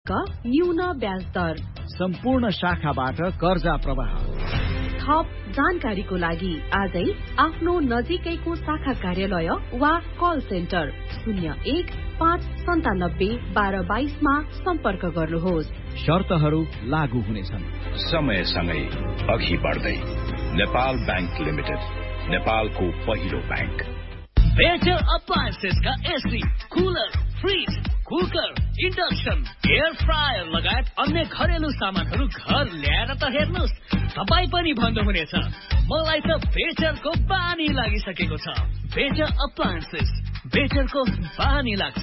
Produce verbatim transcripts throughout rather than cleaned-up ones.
शुल्क, न्यून ब्याज दर, सम्पूर्ण शाखाबाट कर्जा प्रवाह। थप जानकारीको लागि आजै आफ्नो नजिकैको शाखा कार्यालय वा कल सेन्टर शून्य एक पाँच सन्तानब्बे बाह्र बाइसमा सम्पर्क गर्नुहोस्। शर्तहरू लागू हुनेछन्। समयसँगै अघि बढ्दै नेपाल बैंक लिमिटेड, नेपालको पहिलो bank. Better अप्लायन्सेसका AC, cooler, fridge, cooker, induction, air fryer लगायत अन्य घरेलु सामानहरू घर ल्याएर त हेर्नुहोस्, तपाईँ पनि भन्नुहुनेछ मलाई त बेटरको बानी लागिसकेको छ। बेटर अप्लायन्सेस, बेटरको बानी लाग्छ।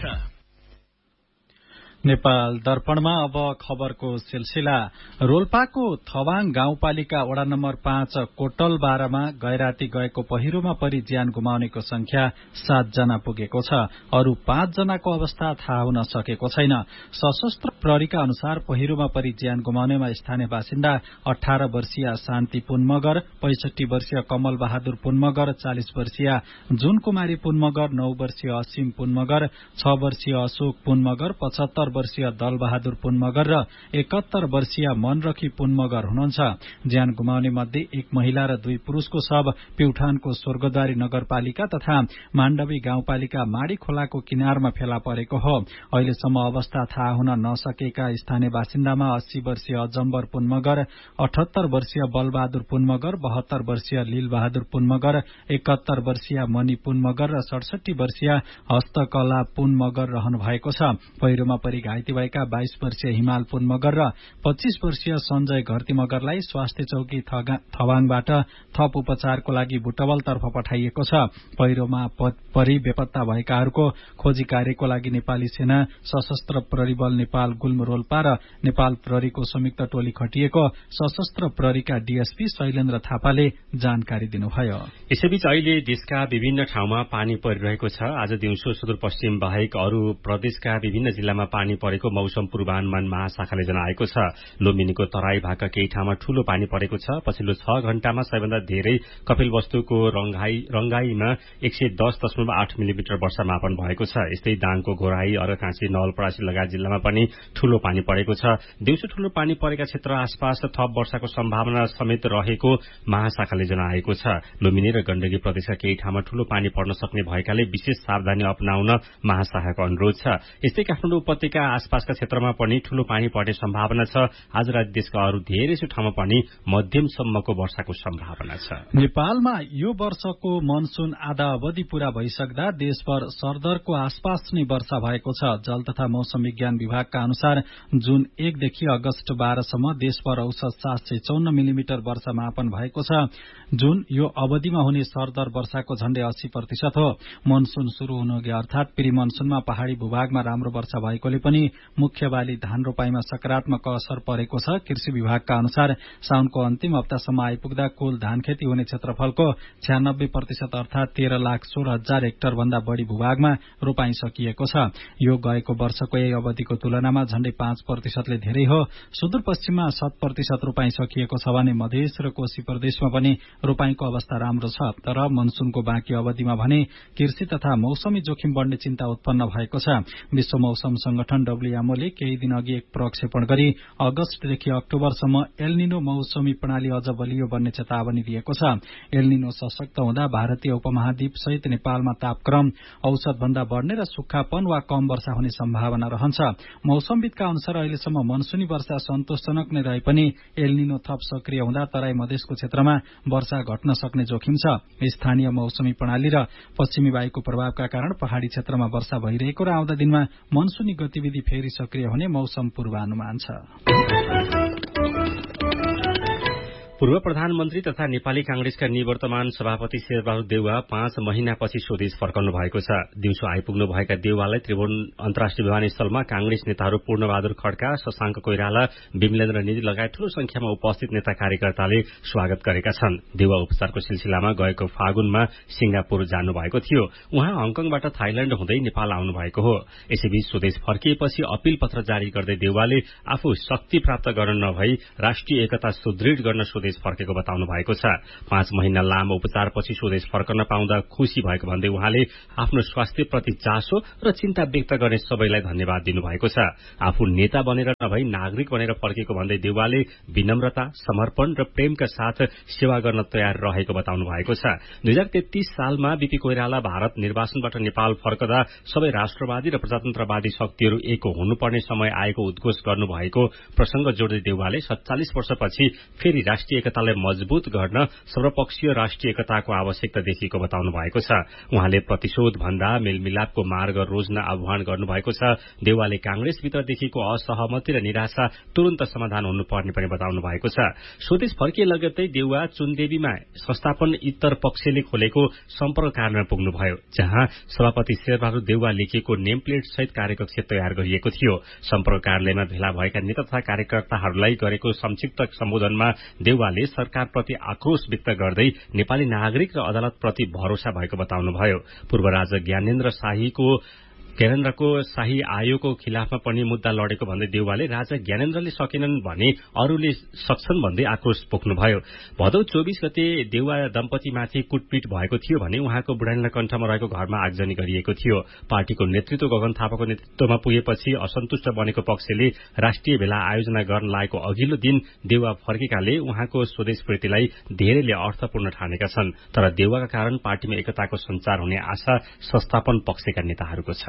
नेपाल दर्पणमा अब खबरको सिलसिला। रोल्पाको थवाङ गाउँपालिका वडा नम्बर पाँच कोटल बाह्रमा गैराती गएको पहिरोमा परि ज्यान गुमाउनेको संख्या सात जना पुगेको छ। अरू पाँच जनाको अवस्था थाहा हुन सकेको छैन। सशस्त्र प्रहरीका अनुसार पहिरोमा परि ज्यान गुमाउनेमा स्थानीय बासिन्दा अठार वर्षीय शान्ति पुन मगर, पैंसठी वर्षीय कमल बहादुर पुन मगर, चालिस वर्षीय जुन कुमारी पुन मगर, नौ वर्षीय असीम पुन मगर, छ वर्षीय अशोक पुन मगर, पचहत्तर वर्षीय दल बहादुर पुन मगर र एकात्तर वर्षीय मनरखी पुन मगर हुनुहुन्छ। ज्यान गुमाउने मध्ये एक महिला र दुई पुरूषको शव प्युठानको स्वर्गद्वारी नगरपालिका तथा माण्डवी गाउँपालिका माडी खोलाको किनारमा फेला परेको हो। अहिलेसम्म अवस्था थाहा हुन नसकेका स्थानीय बासिन्दामा अस्सी वर्षीय अजम्बर पुन मगर, अठहत्तर वर्षीय बलबहादुर पुन मगर, बहत्तर वर्षीय लील बहादुर पुन मगर, एकात्तर वर्षीय मणि पुन मगर र सडसठी वर्षीय हस्तकला पुन मगर रहनु भएको छ। पहिरोमा परि घाइते भएका बाइस वर्षीय हिमाल पुन मगर र पच्चीस वर्षीय सञ्जय घरती मगरलाई स्वास्थ्य चौकी थवाङबाट थप उपचारको लागि बुटवलतर्फ पठाइएको छ। पहिरोमा परि बेपत्ता भएकाहरूको खोजी कार्यको लागि नेपाली सेना, सशस्त्र प्रहरी बल नेपाल गुल्म रोल्पा र नेपाल प्रहरीको संयुक्त टोली खटिएको सशस्त्र प्रहरीका डीएसपी शैलेन्द्र थापाले जानकारी दिनुभयो। यसैबीच अहिले देशका विभिन्न ठाउँमा पानी परिरहेको छ। आज दिउँसो सुदूरपश्चिम बाहेक अरू प्रदेशका विभिन्न जिल्लामा पानी परेको मौसम पूर्वानुमान महाशाखाले जनाएको छ। लुम्बिनीको तराई भागका केही ठाउँमा ठूलो पानी परेको छ। पछिल्लो छ घण्टामा सबैभन्दा धेरै कपिलवस्तुको रंगाई रंगाईमा एक सय दस दशमलव आठ मिलिमिटर वर्षा मापन भएको छ। यस्तै दाङको घोराई, अर्घाखाँची, नवलपरासी लगायत जिल्लामा पनि ठूलो पानी परेको छ। दिउँसो ठूलो पानी परेका क्षेत्र आसपास थप वर्षाको सम्भावना समेत रहेको महाशाखाले जनाएको छ। लुम्बिनी र गण्डकी प्रदेशका केही ठाउँमा ठूलो पानी पर्न सक्ने भएकाले विशेष सावधानी अपनाउन महाशाखाको अनुरोध छ। यस्तै काठमाडौँ उपत्यका आसपासका क्षेत्रमा पनि ठूलो पानी पर्ने सम्भावना छ। आज रात देशका अरू धेरैसो ठाउँमा पनि मध्यमसम्मको वर्षाको सम्भावना छ। नेपालमा यो वर्षको मनसून आधा अवधि पूरा भइसक्दा देशभर सरदरको आसपास नै वर्षा भएको छ। जल तथा मौसम विज्ञान विभागका अनुसार जून एकदेखि अगस्त बाह्रसम्म देशभर औसत सात सय चौन्न मिलिमिटर वर्षा मापन भएको छ। जून यो अवधिमा हुने सरदर वर्षाको झण्डै अस्सी प्रतिशत हो। मनसून शुरू हुनुअघि अर्थात प्री मनसूनमा पहाड़ी भूभागमा राम्रो वर्षा भएकोले पनि मुख्य बाली धान रोपाईमा सकारात्मक असर परेको छ। कृषि विभागका अनुसार साउनको अन्तिम हप्तासम्म आइपुग्दा कुल धान खेती हुने क्षेत्रफलको छ्यानब्बे प्रतिशत अर्थात तेह्र लाख सोह्र हजार हेक्टर भन्दा बढ़ी भूभागमा रोपाई सकिएको छ। यो गएको वर्षको यही अवधिको तुलनामा झण्डै पाँच प्रतिशतले धेरै हो। सुदूरपश्चिममा शत प्रतिशत रोपाई सकिएको छ भने मधेस र कोशी प्रदेशमा पनि रोपाईको अवस्था राम्रो छ। तर मनसूनको बाँकी अवधिमा भने कृषि तथा मौसमी जोखिम बढ्ने चिन्ता उत्पन्न भएको छ। विश्व मौसम संगठन डब्ल्यूएमओले केही दिन अघि एक प्रक्षेपण गरी अगस्तदेखि अक्टोबरसम्म एलनिनो मौसमी प्रणाली अझ बलियो बन्ने चेतावनी दिएको छ। एलनिनो सशक्त हुँदा भारतीय उपमहाद्वीप सहित नेपालमा तापक्रम औसत भन्दा बढ़ने र सुक्खापन वा कम वर्षा हुने सम्भावना रहन्छ। मौसमविदका अनुसार अहिलेसम्म मनसूनी वर्षा सन्तोषजनक नै रहे पनि एलनिनो थप सक्रिय हुँदा तराई मधेसको क्षेत्रमा वर्षा घट्न सक्ने जोखिम छ। स्थानीय मौसमी प्रणाली र पश्चिमी वायुको प्रभावका कारण पहाड़ी क्षेत्रमा वर्षा भइरहेको र आउँदा दिनमा मनसूनी गतिविधि फेरि सक्रिय हुने मौसम पूर्वानुमान छ। पूर्व प्रधानमन्त्री तथा नेपाली कांग्रेसका निवर्तमान सभापति शेरबहादुर देउवा पाँच महिनापछि स्वदेश फर्काउनु भएको छ। दिउँसो आइपुग्नु भएका देउवालाई त्रिभुवन अन्तर्राष्ट्रिय विमानस्थलमा कांग्रेस नेताहरू पूर्णबहादुर खड्का, शशाङ्क कोइराला, विमलेन्द्र निधि लगायत ठूलो संख्यामा उपस्थित नेता कार्यकर्ताले स्वागत गरेका छन्। देउवा उपचारको सिलसिलामा गएको फागुनमा सिंगापुर जानुभएको थियो। उहाँ हङकङबाट थाइल्याण्ड हुँदै नेपाल आउनु भएको हो। यसैबीच स्वदेश फर्किएपछि अपील पत्र जारी गर्दै देउवाले आफू शक्ति प्राप्त गर्न नभई राष्ट्रिय एकता सुदृढ गर्न स्वदेश फर्केको बताउनु भएको छ। पाँच महिना लामो उपचारपछि स्वदेश फर्कन पाउँदा खुशी भएको भन्दै उहाँले आफ्नो स्वास्थ्यप्रति चासो र चिन्ता व्यक्त गर्ने सबैलाई धन्यवाद दिनुभएको छ। आफू नेता बनेर नभई नागरिक बनेर फर्केको भन्दै देउवाले विनम्रता, समर्पण र प्रेमका साथ सेवा गर्न तयार रहेको बताउनु भएको छ। दुई हजार तेत्तीस सालमा बीपी कोइराला भारत निर्वाचनबाट नेपाल फर्कदा सबै राष्ट्रवादी र प्रजातन्त्रवादी शक्तिहरू एक हुनुपर्ने समय आएको उद्घोष गर्नुभएको प्रसंग जोड्दै देउवाले सत्तालिस वर्षपछि फेरि राष्ट्रिय एकतालाई मजबूत गर्न सर्वपक्षीय राष्ट्रिय एकताको आवश्यकता देखिएको बताउनु भएको छ। उहाँले प्रतिशोध भन्दा मेलमिलापको मार्ग रोज्न आह्वान गर्नुभएको छ। देउवाले कांग्रेसभित्र देखिएको असहमति र निराशा तुरन्त समाधान हुनुपर्ने पनि बताउनु भएको छ। स्वदेश फर्किए लगत्तै देउवा चुनदेवीमा संस्थापन इतर पक्षले खोलेको सम्पर्क कार्यालयमा पुग्नुभयो, जहाँ सभापति शेरबहादुर देउवा लेखिएको नेम प्लेट सहित कार्यकक्ष तयार गरिएको थियो। सम्पर्क कार्यालयमा भेला भएका नेता तथा कार्यकर्ताहरूलाई गरेको संक्षिप्त सम्बोधनमा देउवाले सरकारप्रति आक्रोश व्यक्त गर्दै नेपाली नागरिक र अदालतप्रति भरोसा भएको बताउनुभयो। पूर्व राजा ज्ञानेन्द्र शाहीको ज्ञानेन्द्रको शाही आयोगको खिलाफमा पनि मुद्दा लडेको भन्दै देउवाले राजा ज्ञानेन्द्रले सकेनन् भने अरूले सक्छन् भन्दै आक्रोश पोख्नुभयो। भदौ चौबीस गते देउवा दम्पतिमाथि कुटपिट भएको थियो भने उहाँको बुढानीला कण्ठमा रहेको घरमा आगजनी गरिएको थियो। पार्टीको नेतृत्व गगन थापाको नेतृत्वमा पुगेपछि असन्तुष्ट बनेको पक्षले राष्ट्रिय भेला आयोजना गर्न लागेको अघिल्लो दिन देउवा फर्केकाले उहाँको स्वदेशप्रीतिलाई धेरैले अर्थपूर्ण ठानेका छन्। तर देउवाका कारण पार्टीमा एकताको सञ्चार हुने आशा संस्थापन पक्षका नेताहरूको छ।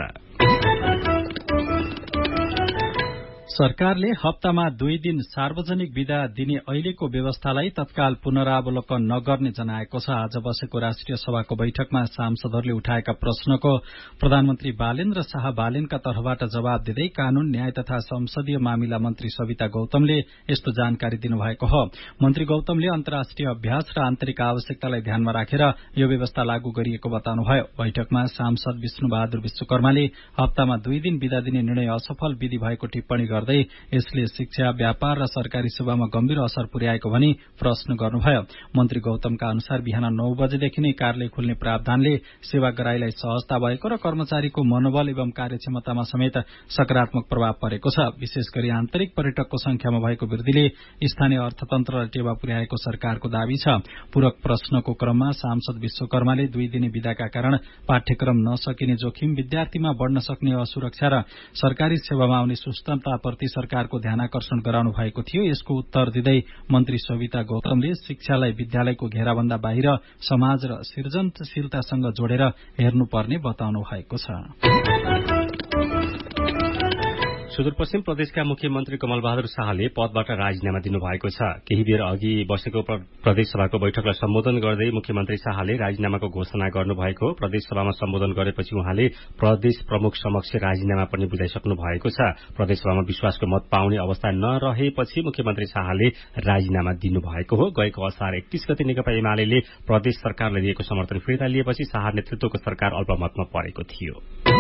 सरकारले हप्तामा दुई दिन सार्वजनिक विदा दिने अहिलेको व्यवस्थालाई तत्काल पुनरावलोकन नगर्ने जनाएको छ। आज बसेको राष्ट्रिय सभाको बैठकमा सांसदहरूले उठाएका प्रश्नको प्रधानमन्त्री बालेन्द्र शाह बालेनका तर्फबाट जवाब दिँदै कानून, न्याय तथा संसदीय मामिला मन्त्री सविता गौतमले यस्तो जानकारी दिनुभएको हो। मन्त्री गौतमले अन्तर्राष्ट्रिय अभ्यास र आन्तरिक आवश्यकतालाई ध्यानमा राखेर यो व्यवस्था लागू गरिएको बताउनुभयो। बैठकमा सांसद विष्णु बहादुर विश्वकर्माले हप्तामा दुई दिन विदा दिने निर्णय असफल विधि भएको टिप्पणी गर्दै यसले शिक्षा, व्यापार र सरकारी सेवामा गम्भीर असर पुर्याएको भनी प्रश्न गर्नुभयो। मन्त्री गौतमका अनुसार बिहान नौ बजेदेखि नै कार्यालय खुल्ने प्रावधानले सेवाग्राहीलाई सहजता भएको र कर्मचारीको मनोबल एवं कार्यक्षमतामा समेत सकारात्मक प्रभाव परेको छ। विशेष गरी आन्तरिक पर्यटकको संख्यामा भएको वृद्धिले स्थानीय अर्थतन्त्रलाई टेवा पुर्याएको सरकारको दावी छ। पूरक प्रश्नको क्रममा सांसद विश्वकर्माले दुई दिने विदाका कारण पाठ्यक्रम नसकिने जोखिम, विद्यार्थीमा बढ़न सक्ने असुरक्षा र सरकारी सेवामा आउने सुस्तता प्रति सरकारको ध्यानाकर्षण गराउनु भएको थियो। यसको उत्तर दिँदै मन्त्री सविता गौतमले शिक्षालाई विद्यालयको घेराभन्दा बाहिर समाज र सृजनशीलतासँग जोडेर हेर्नुपर्ने बताउनु भएको छ। सुदूरपश्चिम प्रदेशका मुख्यमन्त्री कमल बहादुर शाहले पदबाट राजीनामा दिनुभएको छ। केही बेर अघि बसेको प्रदेश सभाको बैठकलाई सम्बोधन गर्दै मुख्यमन्त्री शाहले राजीनामाको घोषणा गर्नुभएको। प्रदेश सभामा सम्बोधन गरेपछि उहाँले प्रदेश प्रमुख समक्ष राजीनामा पनि बुझाइसक्नु भएको छ। प्रदेश सभामा विश्वासको मत पाउने अवस्था नरहेपछि मुख्यमन्त्री शाहले राजीनामा दिनुभएको हो। गएको असार एकतीस गते नेकपा एमाले प्रदेश सरकारले दिएको समर्थन फिर्ता लिएपछि शाह नेतृत्वको सरकार अल्पमतमा परेको थियो।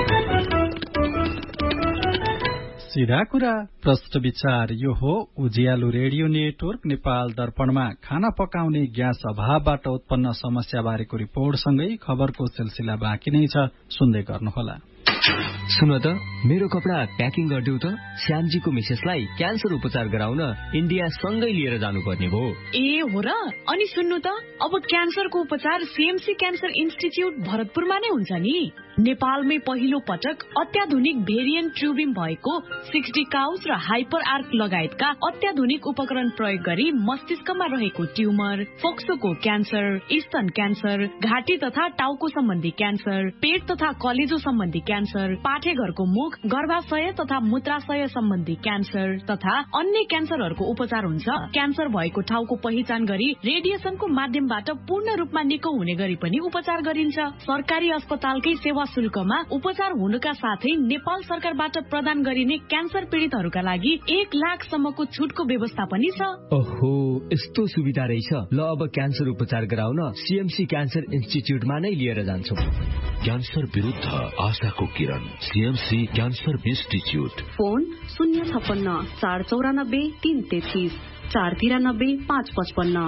सीधा कुरा प्रश्न विचार यो हो। उज्यालो रेडियो नेटवर्क नेपाल दर्पणमा खाना पकाउने ग्यास अभावबाट उत्पन्न समस्या बारेको रिपोर्टसँगै खबरको सिलसिला बाँकी नै छ, सुन्दै गर्नुहोला। सुन त, मेरो कपडा प्याकिङ गरिदेऊ त। श्यामजीको मिसेसलाई क्यान्सर उपचार गराउन इन्डिया सँगै लिएर जानुपर्ने भयो। ए हो र? अनि सुन्नु त, अब क्यान्सरको उपचार सीएमसी क्यान्सर इन्स्टिच्युट भरतपुरमा नै हुन्छ नि। नेपालमै पहिलो पटक अत्याधुनिक भेरिएन्ट ट्युबिङ भएको सिक्सटी काउस र हाइपर आर्क लगायतका अत्याधुनिक उपकरण प्रयोग गरी मस्तिष्कमा रहेको ट्युमर, फोक्सोको क्यान्सर, स्तन क्यान्सर, घाँटी तथा टाउको सम्बन्धी क्यान्सर, पेट तथा कलेजो सम्बन्धी क्यान्सर, पाठेघरको मुख, गर्भाशय तथा मूत्राशय सम्बन्धी क्यान्सर तथा अन्य क्यान्सरहरूको उपचार हुन्छ। क्यान्सर भएको ठाउँको पहिचान गरी रेडिएसनको माध्यमबाट पूर्ण रूपमा निको हुने गरी पनि उपचार गरिन्छ। सरकारी अस्पतालकै सेवा शुल्कमा उपचार हुनुका साथै नेपाल सरकारबाट प्रदान गरिने क्यान्सर पीड़ितहरूका लागि एक लाखसम्मको छुटको व्यवस्था पनि छ। ओहो, यस्तो सुविधा रहेछ। ल, अब क्यान्सर उपचार गराउन सीएमसी क्यान्सर इन्स्टिच्युटमा नै लिएर जान्छौ। क्यान्सर विरुद्ध आशाको किरण, सीएमसी क्यान्सर इन्स्टिच्युट। फोन शून्य छप्पन्न चार चौरानब्बे तीन तेत्तीस चार तिरानब्बे पाँच पचपन्न।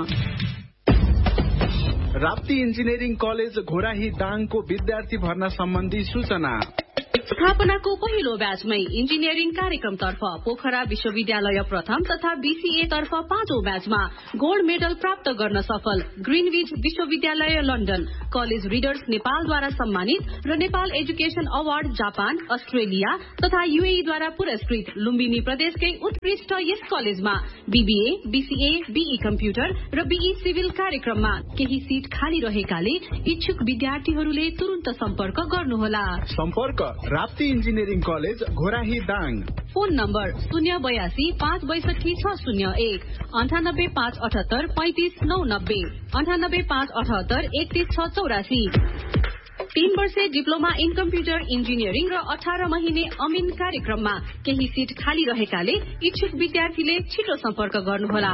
राप्ती इन्जिनियरिङ कलेज घोराही दाङको विद्यार्थी भर्ना सम्बन्धी सूचना। स्थापनाको पहिलो ब्याचमै इन्जिनियरिङ कार्यक्रमतर्फ पोखरा विश्वविद्यालय प्रथम तथा बीसीए तर्फ पाँचौं ब्याचमा गोल्ड मेडल प्राप्त गर्न सफल ग्रीनविच विश्वविद्यालय लन्डन कलेज रिडर्स नेपालद्वारा सम्मानित र Nepal education award Japan Australia तथा यूएईद्वारा पुरस्कृत लुम्बिनी प्रदेशकै उत्कृष्ट यस कलेजमा बीबीए बीसीए बीई कम्प्युटर र बीई सिभिल कार्यक्रममा केही सीट खाली रहेकाले इच्छुक विद्यार्थीहरूले तुरन्त सम्पर्क गर्नुहोला। सम्पर्क Rapti engineering college Ghorahi Dang. Phone number शून्य बयासी पाँच बैसठी छ शून्य एक अन्ठानब्बे पाँच अठहत्तर पैंतिस नौ नब्बे अन्ठानब्बे पाँच अठहत्तर एकतीस छ चौरासी। तीन वर्षे डिप्लोमा इन कम्प्युटर इन्जिनियरिङ र अठार महिने अमिन कार्यक्रममा केही सीट खाली रहेकाले इच्छुक विद्यार्थीले छिटो सम्पर्क गर्नुहोला।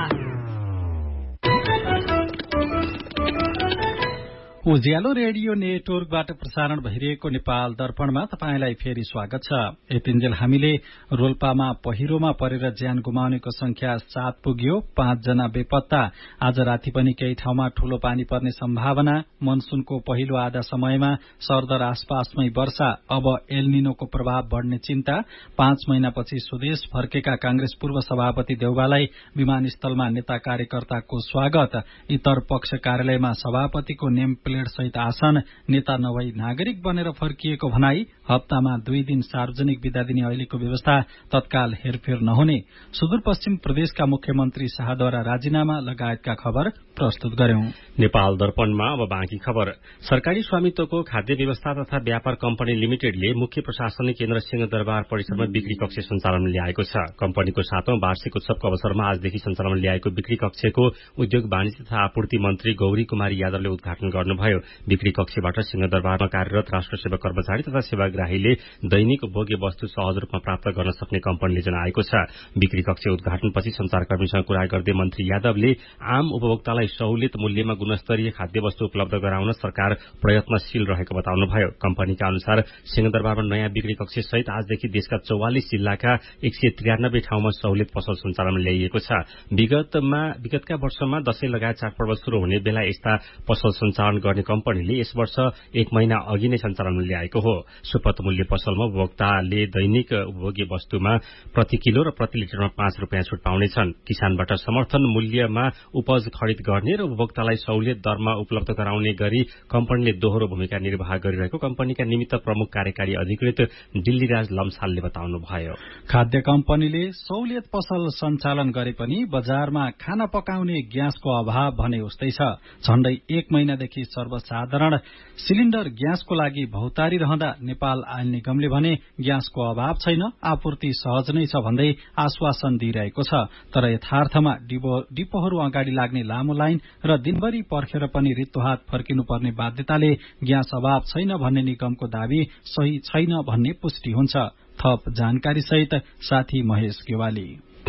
उज्यालो रेडियो नेटवर्कबाट प्रसारण भइरहेको नेपाल दर्पणमा तपाईंलाई फेरि स्वागत छ। यतिन्जेल हामीले रोल्पामा पहिरोमा परेर ज्यान गुमाउनेको संख्या सात पुग्यो, पाँच जना बेपत्ता। आज राति पनि केही ठाउँमा ठूलो पानी पर्ने सम्भावना। मनसूनको पहिलो आधा समयमा सरदर आसपासमै वर्षा, अब एलनिनोको प्रभाव बढ्ने चिन्ता। पाँच महिनापछि स्वदेश फर्केका कांग्रेस पूर्व सभापति देउवालाई विमानस्थलमा नेता कार्यकर्ताको स्वागत। इतर पक्ष कार्यालयमा सभापतिको नेम सहित आसन, नेता नभई नागरिक बनेर फर्किएको भनाई। हप्तामा दुई दिन सार्वजनिक विदा दिने अहिलेको व्यवस्था तत्काल हेरफेर नहुने। सुदूरपश्चिम प्रदेशका मुख्यमन्त्री शाहद्वारा राजीनामा लगायतका खबर प्रस्तुत गर्यौं। नेपाल दर्पणमा अब बाँकी खबर। सरकारी स्वामित्वको खाद्य व्यवस्था तथा व्यापार कम्पनी लिमिटेडले मुख्य प्रशासनिक केन्द्र सिंहदरबार परिसरमा बिक्री कक्ष सञ्चालन ल्याएको छ। कम्पनीको सातौं वार्षिक उत्सवको अवसरमा आजदेखि सञ्चालन ल्याएको बिक्री कक्षको उद्योग वाणिज्य तथा आपूर्ति मन्त्री गौरी कुमारी यादवले उद्घाटन गर्नुभयो। बिक्री कक्षबाट सिंहदरबारमा कार्यरत राष्ट्र सेवा कर्मचारी तथा सेवाग्राहीले दैनिक उपभोग्य वस्तु सहज रूपमा प्राप्त गर्न सक्ने कम्पनीले जनाएको छ। बिक्री कक्ष उद्घाटनपछि संचारकर्मीसँग कुरा गर्दै मन्त्री यादवले आम उपभोक्तालाई सहुलियत मूल्यमा गुणस्तरीय खाद्य वस्तु उपलब्ध गराउन सरकार प्रयत्नशील रहेको बताउनुभयो। कम्पनीका अनुसार सिंहदरबारमा नयाँ बिक्री कक्ष सहित आजदेखि देशका चौवालिस जिल्लाका एक सय त्रियानब्बे ठाउँमा सहुलियत पसल सञ्चालन ल्याइएको छ। विगतमा विगतका वर्षमा दशैं लगायत चाडपर्व शुरू हुने बेला यस्ता पसल सञ्चालन गर्ने कम्पनीले यस वर्ष एक महिना अघि नै सञ्चालन ल्याएको हो। सुपथ मूल्य पसलमा उपभोक्ताले दैनिक उपभोग्य वस्तुमा प्रति किलो र प्रति लिटरमा पाँच रूपियाँ छुट पाउनेछन्। किसानबाट समर्थन मूल्यमा उपज खरिद गर्ने र उपभोक्तालाई सहुलियत दरमा उपलब्ध गराउने गरी कम्पनीले दोहोरो भूमिका निर्वाह गरिरहेको कम्पनीका निमित्त प्रमुख कार्यकारी अधिकृत दिल्लीराज लम्सालले बताउनुभयो। खाद्य कम्पनीले सहुलियत पसल सञ्चालन गरे पनि बजारमा खाना पकाउने ग्यासको अभाव भने उस्तै छ। झण्डै एक महिनादेखि सर्वसाधारण सिलिण्डर ग्यासको लागि भौतारी रहँदा नेपाल आयल निगमले भने ग्यासको अभाव छैन, आपूर्ति सहज नै छ भन्दै आश्वासन दिइरहेको छ। तर यथार्थमा डिपोहरू अगाडि लाग्ने लामो लाइन र दिनभरि पर्खेर पनि रित्तो हात फर्किनुपर्ने बाध्यताले ग्यास अभाव छैन भन्ने निगमको दावी सही छैन भन्ने पुष्टि हुन्छ। थप जानकारी सहित साथी महेश गेवाली।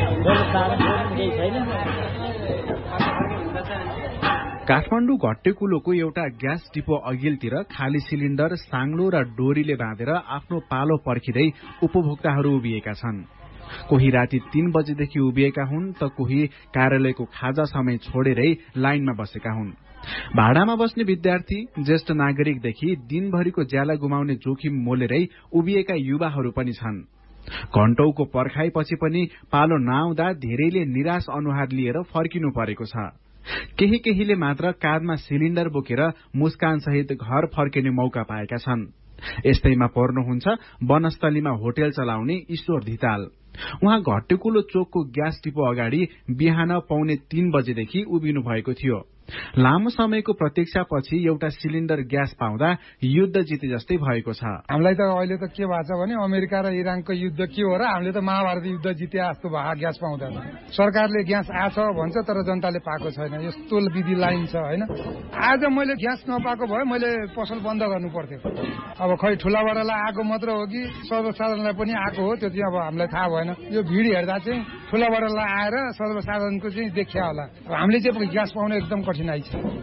काठमाडौँ घट्टेकुलोको एउटा ग्यास डिपो अघिल्तिर खाली सिलिण्डर साङ्लो र डोरीले बाँधेर आफ्नो पालो पर्खिँदै उपभोक्ताहरू उभिएका छन्। कोही राति तीन बजेदेखि उभिएका हुन् त कोही कार्यालयको खाजा समय छोडेरै लाइनमा बसेका हुन्। भाडामा बस्ने विद्यार्थी, ज्येष्ठ नागरिकदेखि दिनभरिको ज्याला गुमाउने जोखिम मोलेरै उभिएका युवाहरू पनि छन्। घण्टौको पर्खाइपछि पनि पालो नआउँदा धेरैले निराश अनुहार लिएर फर्किनु परेको छ। केही केहीले मात्र काँधमा सिलिण्डर बोकेर मुस्कान सहित घर फर्किने मौका पाएका छन्। यस्तैमा पर्नुहुन्छ वनस्थलीमा होटेल चलाउने ईश्वर धिताल। उहाँ घट्टेकुलो चोकको ग्यास डिपो अगाडि बिहान पौने तीन बजेदेखि उभिनु भएको थियो। लामो समयको प्रतीक्षापछि एउटा सिलिण्डर ग्यास पाउँदा युद्ध जिते जस्तै भएको छ। हामीलाई त अहिले त के भएको छ भने अमेरिका र इरानको युद्ध के हो र हामीले त महाभारत युद्ध जिते जस्तो भयो। ग्यास पाउँदा सरकारले ग्यास आछ भन्छ तर जनताले पाएको छैन। यस्तो विधि लाइन छ होइन। आज मैले ग्यास नपाएको भए मैले पसल बन्द गर्नु पर्थ्यो। अब खै ठुलाबडालाई आएको मात्र हो कि सर्वसाधारणलाई पनि आएको हो त्यो चाहिँ अब हामीलाई थाहा भएन। यो भिड हेर्दा चाहिँ ठुलाबडालाई आएर सर्वसाधारणको चाहिँ देखिया होला। हामीले चाहिँ ग्यास पाउन एकदम कठिनाइ छ।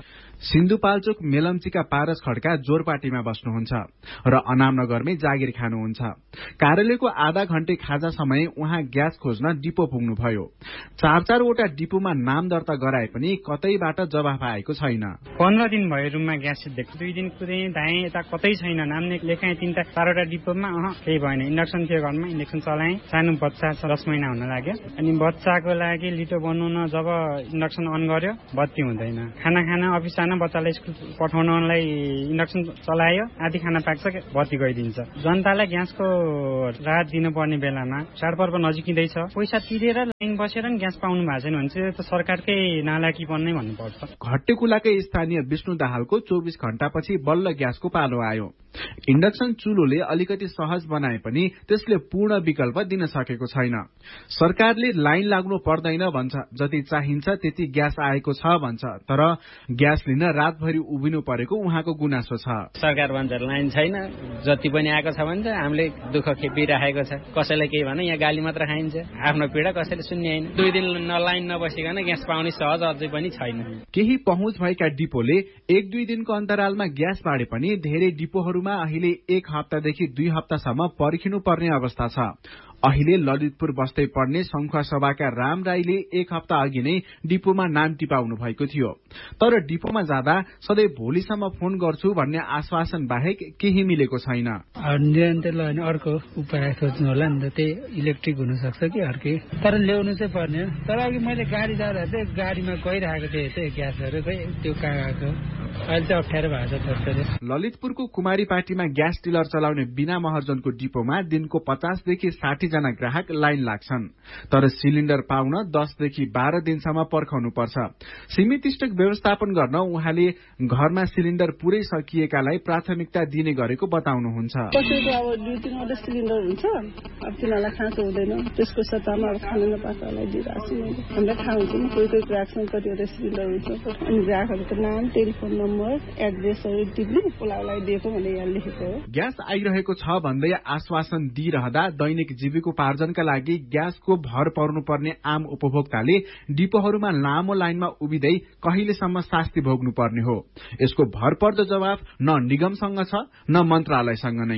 सिन्धुपाल्चोक मेलम्चीका पारस खड्का जोरपाटीमा बस्नुहुन्छ र अनामनगरमै जागिर खानुहुन्छ। कार्यालयको आधा घण्टे खाजा समय उहाँ ग्यास खोज्न डिपो पुग्नुभयो। चार चारवटा डिपोमा नाम दर्ता गराए पनि कतैबाट जवाफ आएको छैन। पन्ध्र दिन भयो रुममा ग्यास दिएको, दुई दिन कुदै धाएँ, यता कतै छैन। नाम लेखाएँ तीनटा चारवटा डिपोमा, अह केही भएन। इन्डक्सन थियो घरमा, इन्डक्सन चलाएँ। सानो बच्चा दस महिना हुन लाग्यो, अनि बच्चाको लागि लिटो बनाउन जब इन्डक्सन अन गर्यो बत्ती हुँदैन। खाना खाना अफिस जान बच्चालाई स्कुल पठाउनलाई इन्डक्सन चलायो, आधी खाना पाक्छ बत्ती गइदिन्छ। जनतालाई ग्यासको राहत दिनुपर्ने बेलामा चाडपर्व नजिकिँदैछ, पैसा तिरेर लाइन बसेर नि ग्यास पाउनु भएको छैन भने चाहिँ त सरकारकै नालाकीपन नै भन्नुपर्छ। घट्टेकुलाकै स्थानीय विष्णु दाहालको चौबिस घण्टापछि बल्ल ग्यासको पालो आयो। इन्डक्सन चुलोले अलिकति सहज बनाए पनि त्यसले पूर्ण विकल्प दिन सकेको छैन। सरकारले लाइन लाग्नु पर्दैन भन्छ, जति चाहिन्छ त्यति ग्यास आएको छ भन्छ, तर ग्यास लिन रातभरि उभिनु परेको उहाँको गुनासो छ। सरकार भन्छ लाइन छैन, जति पनि आएको छ भन्छ, हामीले दुःख खेपिराखेको छ। कसैलाई केही भने यहाँ गाली मात्र खाइन्छ, आफ्नो पीडा कसैले सुन्ने होइन। दुई दिन लाइन नबसिकन ग्यास पाउने सहज अझै पनि छैन। केही पहुँच भएका डिपोले एक दुई दिनको अन्तरालमा ग्यास बाँडे पनि धेरै डिपोहरूमा अहिले एक हप्तादेखि दुई हप्तासम्म पर्खिनु पर्ने अवस्था छ। अहिले ललितपुर बस्दै पढ्ने संखुवा सभाका राम राईले एक हप्ता अघि नै डिपोमा नाम टिपाउनु भएको थियो, तर डिपोमा जाँदा सधैँ भोलिसम्म फोन गर्छु भन्ने आश्वासन बाहेक केही मिलेको छैन। निरन्तर लगाउने अर्को उपाय खोज्नु होला नि त, त्यही इलेक्ट्रिक हुन सक्छ कि अर्कै, तर ल्याउनु चाहिँ पर्ने। तर अघि मैले गाडी जाँदा चाहिँ गाडीमा गइरहेको थिएँ चाहिँ ग्यासहरू, खै त्यो कहाँ गएको, अहिले चाहिँ अप्ठ्यारो भएको छ। ललितपुरको कुमारी पार्टीमा ग्यास डिलर चलाउने बिना महर्जनको डिपोमा दिनको पचासदेखि साठी जना ग्राहक लाइन लाग्छन्, तर सिलिण्डर पाउन दसदेखि बाह्र दिनसम्म पर्खाउनु पर्छ। सीमित स्टक व्यवस्थापन गर्न उहाँले घरमा सिलिण्डर पुरै सकिएकालाई प्राथमिकता दिने गरेको बताउनुहुन्छ। कसैको अब दुई तिनवटा सिलिण्डर हुन्छ, अब तिनीहरूलाई खाँचो हुँदैन, त्यसको सट्टामा अब खाना नपाएकोलाई दिइरहेको छु मैले। हामीलाई थाहा हुन्छ नि कोही कोही ग्राहकसँग कतिवटा सिलिण्डर हुन्छ, अनि ग्राहकहरूको नाम, टेलिफोन नम्बर, एड्रेसहरू टिप्नु पुलाउलाई दिएको भने यहाँ लेखेको हो। ग्यास आइरहेको छ भन्दै आश्वासन दिइरहँदा दैनिक जीविकोपार्जनका लागि ग्यासको भर पर्नुपर्ने आम उपभोक्ताले डिपोहरूमा लामो लाइनमा उभिँदै कहिलेसम्म शास्ति भोग्नु पर्ने हो? यसको भरपर्दो जवाफ न निगमसँग छ न मन्त्रालयसँग नै।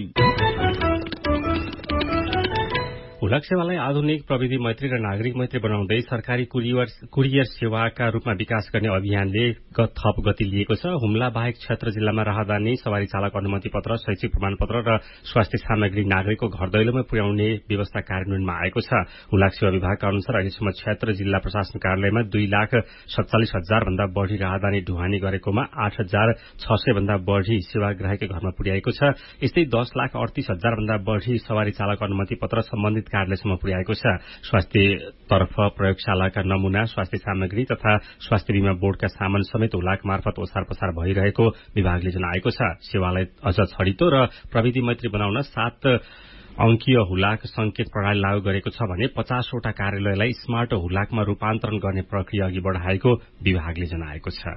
हुलाक सेवालाई आधुनिक प्रविधि मैत्री र नागरिक मैत्री बनाउँदै सरकारी कुरियर कुरियर सेवाका रूपमा विकास गर्ने अभियानले थप गति लिएको छ। हुम्ला बाहेक क्षेत्र जिल्लामा राहदानी, सवारी चालक अनुमति पत्र, शैक्षिक प्रमाणपत्र र स्वास्थ्य सामग्री नागरिकको घर दैलोमा पुर्याउने व्यवस्था कार्यान्वयनमा आएको छ। हुलाक सेवा विभागका अनुसार अहिलेसम्म क्षेत्र जिल्ला प्रशासन कार्यालयमा दुई लाख सत्तालिस हजार भन्दा बढ़ी राहदानी ढुवानी गरेकोमा आठ हजार छ सय भन्दा बढ़ी सेवाग्राहीकै घरमा पुर्याएको छ। यस्तै दस लाख अडतीस हजार भन्दा बढ़ी सवारी चालक अनुमति पत्र सम्बन्धित कार्यालयसम्म पुर्याएको छ। स्वास्थ्यतर्फ प्रयोगशालाका नमूना, स्वास्थ्य सामग्री तथा स्वास्थ्य बीमा बोर्डका सामान समेत हुलाक मार्फत ओसार पसार भइरहेको विभागले जनाएको छ। सेवालाई अझ छरितो र प्रविधि मैत्री बनाउन सात अंकीय हुलाक संकेत प्रणाली लागू गरेको छ भने पचासवटा कार्यालयलाई स्मार्ट हुलाकमा रूपान्तरण गर्ने प्रक्रिया अघि बढ़ाएको विभागले जनाएको छ।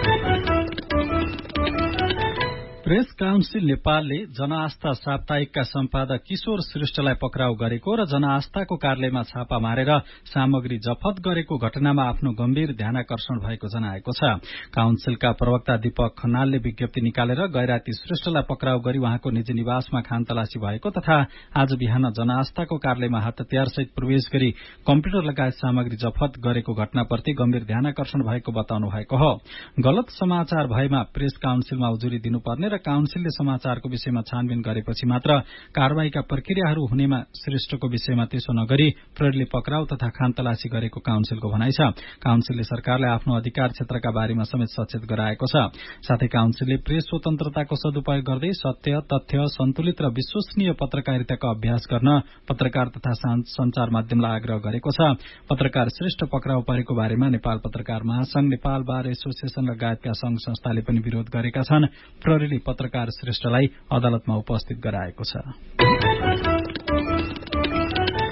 प्रेस काउन्सिल नेपालले जनआस्था साप्ताहिकका सम्पादक किशोर श्रेष्ठलाई पक्राउ गरेको र जनआस्थाको कार्यालयमा छापा मारेर सामग्री जफत गरेको घटनामा आफ्नो गम्भीर ध्यानाकर्षण भएको जनाएको छ। काउन्सिलका प्रवक्ता दीपक खनालले विज्ञप्ति निकालेर गैराती श्रेष्ठलाई पक्राउ गरी उहाँको निजी निवासमा खानतलासी भएको तथा आज बिहान जनआस्थाको कार्यालयमा हतियारसहित प्रवेश गरी कम्प्युटर लगायत सामग्री जफत गरेको घटनाप्रति गम्भीर ध्यानाकर्षण भएको बताउनु भएको हो। गलत समाचार भएमा प्रेस काउन्सिलमा उजुरी दिनुपर्ने र काउन्सिलले समाचारको विषयमा छानबिन गरेपछि मात्र कार्यवाहीका प्रक्रियाहरू हुनेमा श्रेष्ठको विषयमा त्यसो नगरी प्रहरीले पक्राउ तथा खानतलासी गरेको काउन्सिलको भनाइ छ। काउन्सिलले सरकारलाई आफ्नो अधिकार क्षेत्रका बारेमा समेत सचेत गराएको छ। साथै काउन्सिलले प्रेस स्वतन्त्रताको सदुपयोग गर्दै सत्य, तथ्य, सन्तुलित र विश्वसनीय पत्रकारिताको अभ्यास गर्न पत्रकार तथा संचार माध्यमलाई आग्रह गरेको छ। पत्रकार श्रेष्ठ पक्राउ परेको बारेमा नेपाल पत्रकार महासंघ, नेपाल बार एसोसिएसन लगायतका संघ संस्थाले पनि विरोध गरेका छन्। प्रहरीले पत्रकार श्रेष्ठलाई अदालतमा उपस्थित गराएको छ।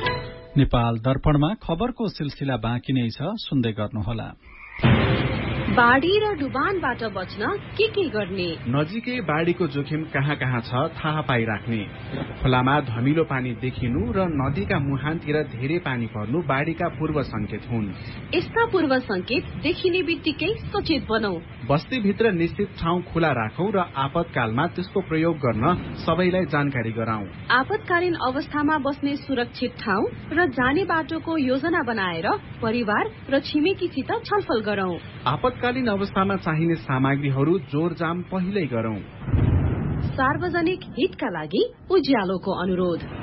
नेपाल दर्पणमा खबरको सिलसिला बाँकी नै छ, सुन्दै गर्नुहोला। बाढी र डुबानबाट बच्न के के गर्ने? नजिकै बाढीको जोखिम कहाँ कहाँ छ थाहा पाइराख्ने। खोलामा धमिलो पानी देखिनु र नदीका मुहानतिर धेरै पानी पर्नु बाढीका पूर्व संकेत हुन्। यस्ता पूर्व संकेत देखिने बित्तिकै सचेत बनौ। बस्तीभित्र निश्चित ठाउँ खुला राखौं र आपतकालमा त्यसको प्रयोग गर्न सबैलाई जानकारी गराउँ। आपतकालीन अवस्थामा बस्ने सुरक्षित ठाउँ र जाने बाटोको योजना बनाएर परिवार र छिमेकीसित छलफल गरौं। आपतकालीन अवस्थामा चाहिने सामग्रीहरू जोरजाम पहिल्यै गरौं। सार्वजनिक हितका लागि उज्यालोको अनुरोध।